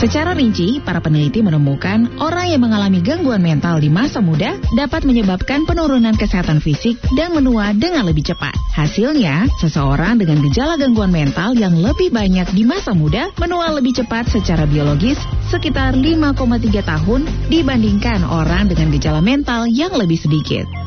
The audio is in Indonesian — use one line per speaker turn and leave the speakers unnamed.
Secara rinci, para peneliti menemukan orang yang mengalami gangguan mental di masa muda dapat menyebabkan penurunan kesehatan fisik dan menua dengan lebih cepat. Hasilnya, seseorang dengan gejala gangguan mental yang lebih banyak di masa muda menua lebih cepat secara biologis sekitar 5,3 tahun dibandingkan orang dengan gejala mental yang lebih sedikit.